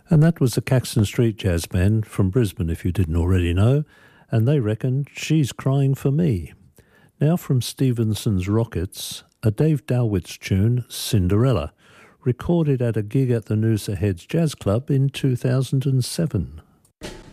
And that was the Caxton Street Jazz Band from Brisbane, if you didn't already know, and they reckon She's Crying for Me. Now from Stevenson's Rockets, a Dave Dowitz tune, Cinderella, recorded at a gig at the Noosa Heads Jazz Club in 2007.